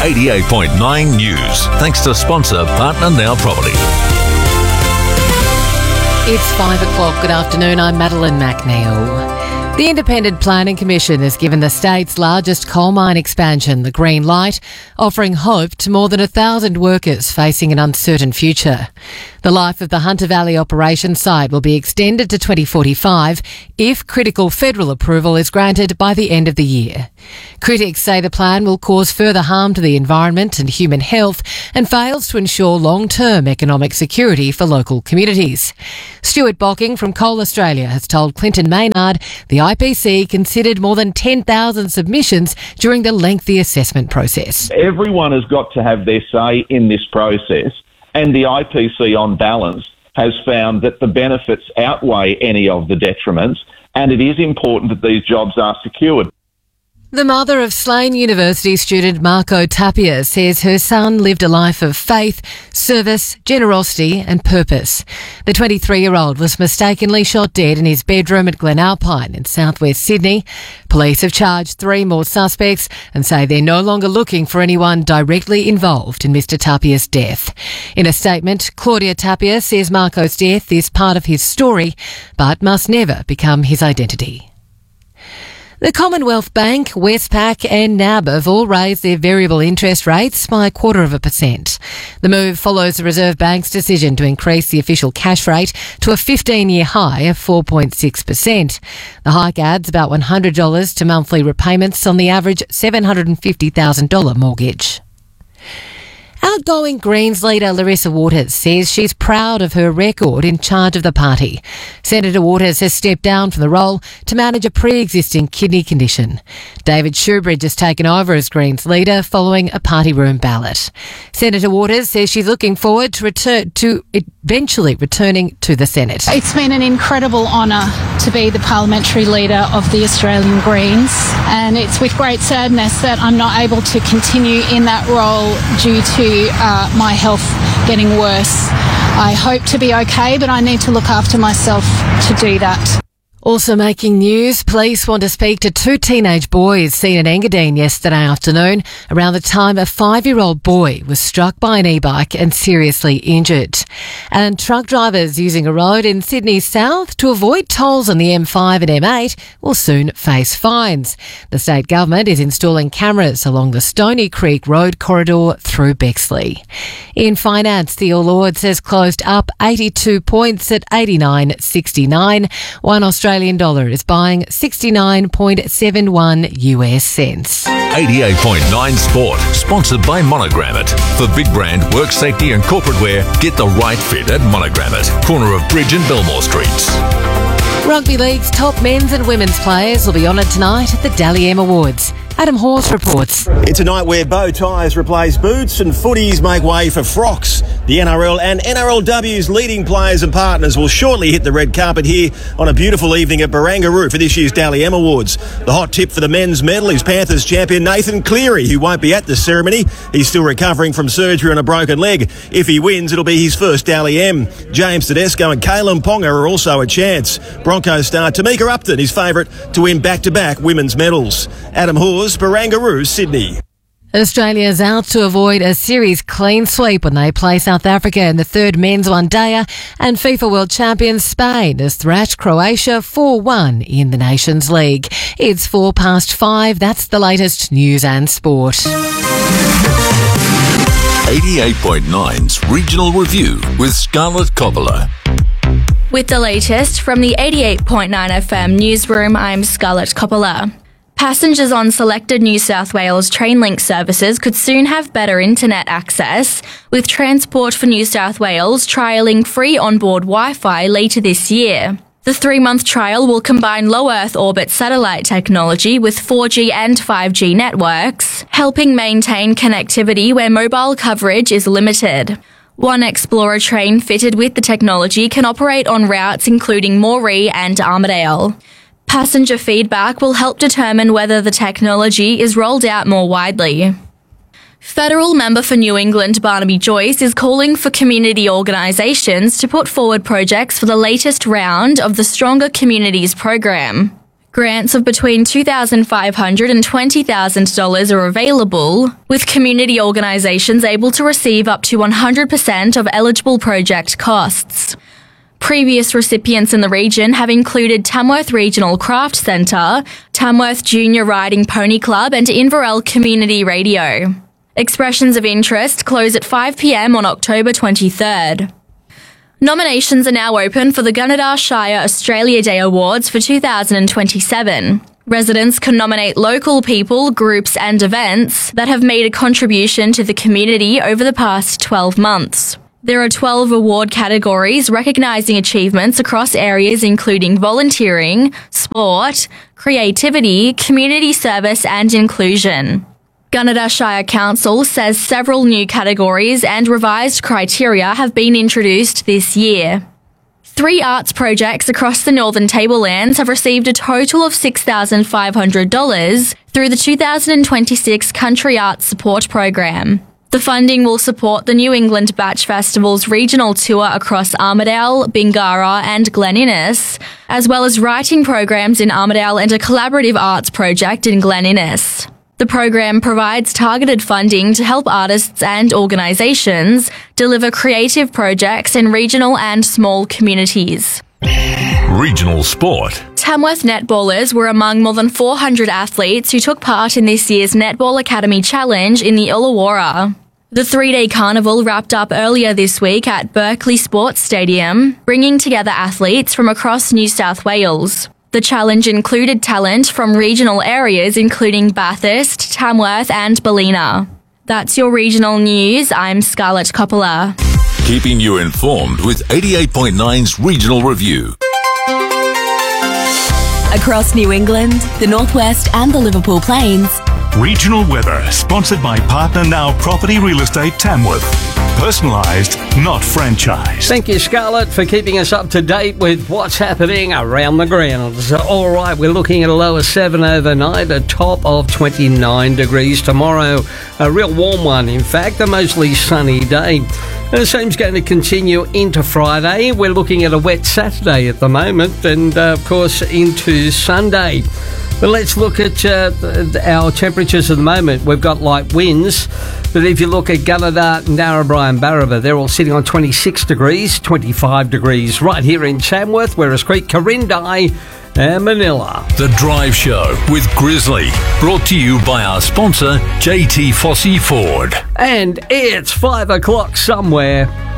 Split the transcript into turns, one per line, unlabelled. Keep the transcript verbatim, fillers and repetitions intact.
eighty-eight point nine News. Thanks to sponsor Partner Now Property.
It's five o'clock. Good afternoon. I'm Madeline McNeil. The Independent Planning Commission has given the state's largest coal mine expansion the green light, offering hope to more than a thousand workers facing an uncertain future. The life of the Hunter Valley operation site will be extended to twenty forty-five if critical federal approval is granted by the end of the year. Critics say the plan will cause further harm to the environment and human health and fails to ensure long-term economic security for local communities. Stuart Bocking from Coal Australia has told Clinton Maynard the I P C considered more than ten thousand submissions during the lengthy assessment process.
Everyone has got to have their say in this process, and the I P C on balance has found that the benefits outweigh any of the detriments, and it is important that these jobs are secured.
The mother of Slane University student Marco Tapia says her son lived a life of faith, service, generosity and purpose. The twenty-three-year-old was mistakenly shot dead in his bedroom at Glenalpine in southwest Sydney. Police have charged three more suspects and say they're no longer looking for anyone directly involved in Mister Tapia's death. In a statement, Claudia Tapia says Marco's death is part of his story, but must never become his identity. The Commonwealth Bank, Westpac and N A B have all raised their variable interest rates by a quarter of a percent. The move follows the Reserve Bank's decision to increase the official cash rate to a fifteen-year high of four point six percent. The hike adds about one hundred dollars to monthly repayments on the average seven hundred fifty thousand dollars mortgage. Outgoing Greens leader Larissa Waters says she's proud of her record in charge of the party. Senator Waters has stepped down from the role to manage a pre-existing kidney condition. David Shoebridge has taken over as Greens leader following a party room ballot. Senator Waters says she's looking forward to return to eventually returning to the Senate.
It's been an incredible honour to be the parliamentary leader of the Australian Greens, and it's with great sadness that I'm not able to continue in that role due to Uh, my health getting worse. I hope to be okay, but I need to look after myself to do that.
Also making news, police want to speak to two teenage boys seen in Engadine yesterday afternoon around the time a five-year-old boy was struck by an e-bike and seriously injured. And truck drivers using a road in Sydney South to avoid tolls on the M five and M eight will soon face fines. The state government is installing cameras along the Stony Creek Road corridor through Bexley. In finance, the All Ords has closed up eighty-two points at eighty-nine sixty-nine. One Australian Australian dollar is buying sixty-nine point seven one U S cents.
eighty-eight point nine Sport, sponsored by Monogram It. For big brand, work safety and corporate wear, get the right fit at Monogram It, corner of Bridge and Belmore Streets.
Rugby League's top men's and women's players will be honoured tonight at the Dally M Awards. Adam Hawes reports.
It's a night where bow ties replace boots and footies make way for frocks. The N R L and N R L W's leading players and partners will shortly hit the red carpet here on a beautiful evening at Barangaroo for this year's Dally M Awards. The hot tip for the men's medal is Panthers champion Nathan Cleary, who won't be at the ceremony. He's still recovering from surgery on a broken leg. If he wins, it'll be his first Dally M. James Tedesco and Kalen Ponga are also a chance. Broncos star Tamika Upton is favourite to win back-to-back women's medals. Adam Hawes, Barangaroo, Sydney.
Australia's out to avoid a series clean sweep when they play South Africa in the third men's one-dayer, and FIFA World Champions Spain has thrashed Croatia four one in the Nations League. It's four past five. That's the latest news and sport.
eighty-eight point nine's Regional Review with Scarlett Coppola.
With the latest from the eighty-eight point nine F M newsroom, I'm Scarlett Coppola. Passengers on selected New South Wales Trainlink services could soon have better internet access, with Transport for New South Wales trialling free onboard Wi-Fi later this year. The three-month trial will combine low Earth orbit satellite technology with four G and five G networks, helping maintain connectivity where mobile coverage is limited. One Explorer train fitted with the technology can operate on routes including Moree and Armadale. Passenger feedback will help determine whether the technology is rolled out more widely. Federal member for New England Barnaby Joyce is calling for community organisations to put forward projects for the latest round of the Stronger Communities program. Grants of between two thousand five hundred dollars and twenty thousand dollars are available, with community organisations able to receive up to one hundred percent of eligible project costs. Previous recipients in the region have included Tamworth Regional Craft Centre, Tamworth Junior Riding Pony Club and Inverell Community Radio. Expressions of interest close at five p m on October twenty-third. Nominations are now open for the Gunnedah Shire Australia Day Awards for two thousand twenty-seven. Residents can nominate local people, groups and events that have made a contribution to the community over the past twelve months. There are twelve award categories recognising achievements across areas including volunteering, sport, creativity, community service and inclusion. Gunnedah Shire Council says several new categories and revised criteria have been introduced this year. Three arts projects across the Northern Tablelands have received a total of six thousand five hundred dollars through the two thousand twenty-six Country Arts Support Program. The funding will support the New England Batch Festival's regional tour across Armidale, Bingara and Glen Innes, as well as writing programs in Armidale and a collaborative arts project in Glen Innes. The program provides targeted funding to help artists and organisations deliver creative projects in regional and small communities.
Regional sport.
Tamworth netballers were among more than four hundred athletes who took part in this year's Netball Academy Challenge in the Illawarra. The three-day carnival wrapped up earlier this week at Berkeley Sports Stadium, bringing together athletes from across New South Wales. The challenge included talent from regional areas including Bathurst, Tamworth and Ballina. That's your regional news. I'm Scarlett Coppola.
Keeping you informed with eighty-eight point nine's Regional Review.
Across New England, the Northwest and the Liverpool Plains.
Regional weather, sponsored by Partner Now Property Real Estate Tamworth. Personalised, not franchised.
Thank you, Scarlett, for keeping us up to date with what's happening around the grounds. All right, we're looking at a low of seven overnight, a top of twenty-nine degrees tomorrow. A real warm one, in fact, a mostly sunny day. And the same's going to continue into Friday. We're looking at a wet Saturday at the moment and, uh, of course, into Sunday. But let's look at uh, our temperatures at the moment. We've got light winds, but if you look at Gunnedah, Narrabri and Barraba, they're all sitting on twenty-six degrees, twenty-five degrees right here in Tamworth, Werris Creek, Corindai and Manila.
The Drive Show with Grizzly, brought to you by our sponsor, J T Fossey Ford.
And it's five o'clock somewhere.